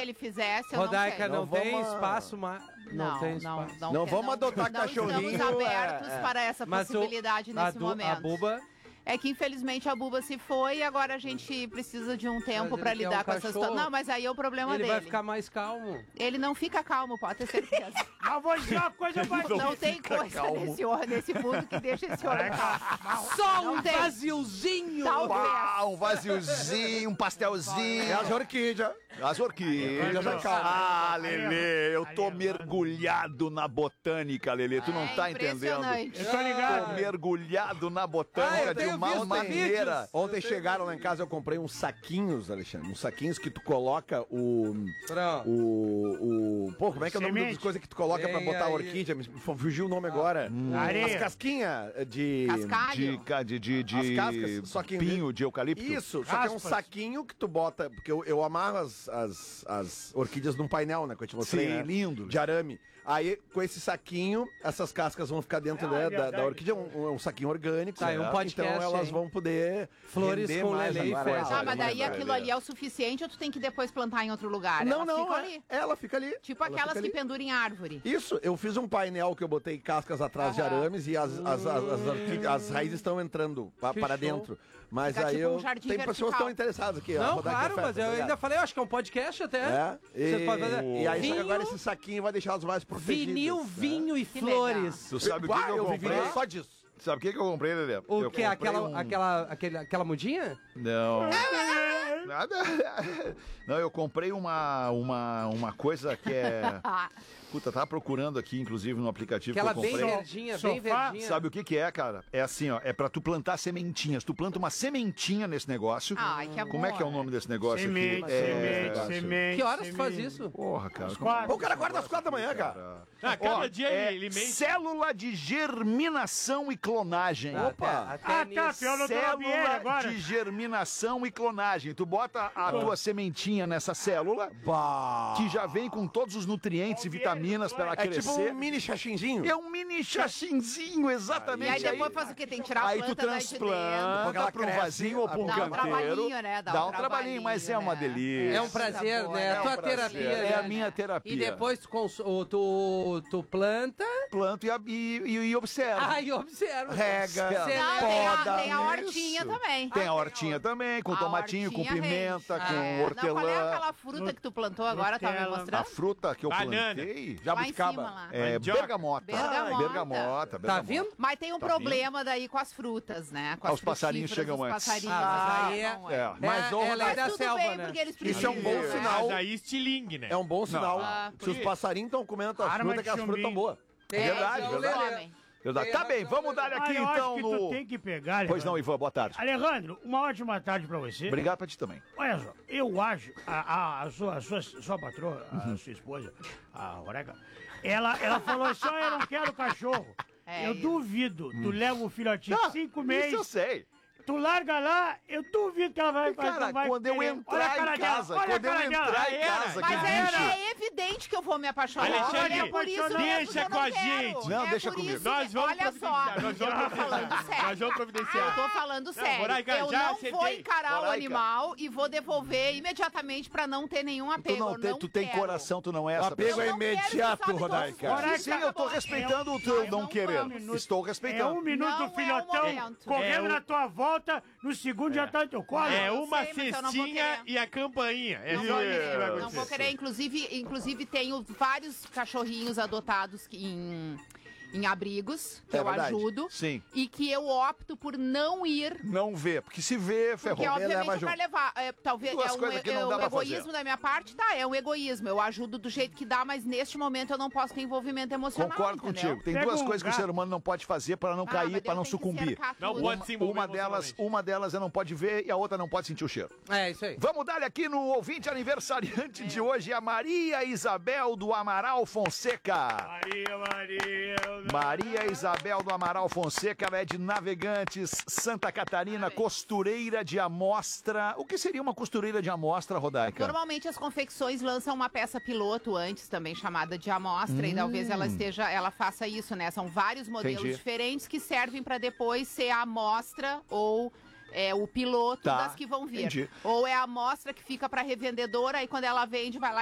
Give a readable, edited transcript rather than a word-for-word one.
ele fizesse, eu Rodaica, não não tem espaço, mas... Não tem espaço. Não vamos adotar cachorrinho. Estamos abertos para essa Mas possibilidade nesse momento. A Buba... É que infelizmente a Buba se foi e agora a gente precisa de um tempo pra lidar com essa situação. Não, mas aí é o problema dele. Ele vai ficar mais calmo. Ele não fica calmo, pode ter certeza. Mas vou dizer uma coisa pra ti. Não tem coisa nesse mundo que deixa esse homem calmo. Só um vaziozinho. Um vaziozinho, um pastelzinho. É as orquídeas. As orquídeas. Ah, Lelê, eu tô mergulhado na botânica, Lelê. Tu não tá entendendo. Eu tô ligado. Tô mergulhado na botânica de uma maneira. Ontem chegaram lá em casa, eu comprei uns saquinhos, Alexandre. Uns saquinhos que tu coloca Pô, como é que é o nome das coisas que tu coloca pra botar a orquídea? Me fugiu o nome agora. As casquinhas de... Cascalho. As cascas, só que pinho de eucalipto. Isso, só que é um saquinho que tu bota... Porque eu amarro as orquídeas num painel, né? Que eu te mostrei, Sim, né? lindo. De arame. Aí, com esse saquinho, essas cascas vão ficar dentro da orquídea. Um saquinho orgânico. Tá, um podcast, então elas vão poder flores render com mais Lelê e agora. festa. Ah, mas daí aquilo ali é o suficiente ou tu tem que depois plantar em outro lugar? Não, Ela não, fica ali. ela fica ali. Tipo Ela aquelas fica que ali. penduram em árvore. Isso, eu fiz um painel que eu botei cascas atrás de arames e as raízes estão entrando para dentro. Mas Fica aí tipo um jardim tem pessoas que vertical. estão interessadas aqui. Não, claro, mas eu ainda falei, eu acho que é um podcast até. Você pode fazer. E aí, só que Vinho, agora esse saquinho vai deixar os mais protegidos. vinil, vinho e Que flores. Tu sabe o que eu vivi comprei? só disso. Sabe o que eu comprei, Lelê? O Eu que? comprei Aquela mudinha? Não. Nada. Não, eu comprei uma coisa que é... Puta, tava procurando aqui, inclusive, no aplicativo Aquela que eu bem comprei. verdinha, Sofá. bem verdinha. Sabe o que é, cara? É assim, ó, é pra tu plantar sementinhas. Tu planta uma sementinha nesse negócio. Ai, que amor. Como é que é o nome desse negócio Semente, aqui? semente. Que horas tu faz isso? Porra, cara. O cara acorda às 4 da manhã, cara. Cada dia ele mente. Célula de germinação e clonagem. Opa! Tá, eu não tô na Biel Célula agora. de germinação e clonagem. Tu bota a tua sementinha nessa célula, que já vem com todos os nutrientes e vitaminas pra ela É crescer. tipo um mini chachinzinho. É um mini chachinzinho, E exatamente. aí depois faz o quê? Tem que tirar a Aí tu planta daí de dentro. transplanta ela pra um cresce, vasinho ou pra um dá um canteiro. trabalhinho, né? Dá um trabalhinho, mas é uma né? delícia. É um prazer, boa, né? é A tua um prazer. terapia. É né? a minha terapia. E depois tu planta. Planto e observa. E observa. Rega, Não, poda. tem a hortinha também. Tem a hortinha também, com A tomatinho, com hortinha pimenta, rende. com Não, qual é hortelã. aquela fruta que tu plantou agora? Tá me Nutella. A mostrando? fruta que eu Banana. plantei, Lá em cima, lá. é Mandioca. bergamota. Bergamota. Tá vindo? Mas tem um Tá problema daí com as frutas, né? Com as Os passarinhos frutíferas, chegam os antes. passarinhos. mas aí chegam é. antes. Mas, é lei da tudo selva, bem, né? porque eles Isso é um bom precisam. sinal. Mas aí estilingue, né? É um bom sinal. Não. Se os passarinhos estão comendo tuas Arma frutas, de que as frutas estão chumbinho. boas. É verdade, eles verdade. comem. Verdade. Tá bem, vamos dar aqui eu então acho que no... tu tem que pegar, Pois não, Ivan, boa tarde. Alejandro, uma ótima tarde pra você. Obrigado pra ti também. Olha só, eu acho, a sua patroa, a sua esposa, a Roreca, ela falou assim, eu não quero cachorro. É Eu isso. duvido, tu leva o filhotinho Ah, 5 Isso meses, eu sei. tu larga lá, eu duvido que ela vai fazer. Cara, não vai quando eu querer. Olha a entrar cara em casa, dela, olha a quando eu cara dela. entrar em casa, que Mas bicho. é evidente que eu vou me apaixonar. Alexandre, é por isso mesmo deixa que eu com a não quero. gente. Não, É deixa por comigo. isso Nós que- vamos olha só, providenciar, nós vamos eu tô falando providenciar. sério. Nós vamos providenciar. Eu tô falando sério. Boraica, Eu já não acertei. vou encarar o Boraica. animal e vou devolver imediatamente pra não ter nenhum apego. Eu não Tu tem quero. coração, tu não é essa apego pessoa. é Eu não quero, imediato, tu sabe Rodaica. todos os Ora, Sim, eu tô respeitando o teu eu não não querer. vamos. Estou É respeitando. um minuto Não é do o filhotão momento. correndo É na tua volta, no segundo já tá no teu colo. É eu uma sei, mas eu não vou cestinha querer. e a campainha. É Não só vou isso que vai querer, não acontecer. vou querer. Inclusive tenho vários cachorrinhos adotados em abrigos, que É eu verdade. ajudo. Sim. E que eu opto por não ir. Não vê, porque se vê, ferrou. Porque, obviamente, leva pra junto. levar. Talvez Duas é um coisas que não dá pra egoísmo fazer. da minha parte, tá? É um egoísmo. Eu ajudo do jeito que dá, mas neste momento eu não posso ter envolvimento emocional. Concordo entendeu? contigo. Tem Pega duas um coisas que o gato. ser humano não pode fazer para não cair, mas para eu não tenho que sucumbir. cercar Não tudo. pode se envolver Uma emocionalmente. delas é não pode ver e a outra não pode sentir o cheiro. É, isso aí. Vamos dar aqui no ouvinte aniversariante de hoje, a Maria Isabel do Amaral Fonseca. Maria Isabel do Amaral Fonseca, ela é de Navegantes, Santa Catarina, costureira de amostra. O que seria uma costureira de amostra, Rodaica? Normalmente as confecções lançam uma peça piloto antes, também chamada de amostra, e talvez ela faça isso, né? São vários modelos Entendi. diferentes que servem para depois ser a amostra ou o piloto Tá, das que vão vir. entendi. Ou é a amostra que fica para revendedora e quando ela vende vai lá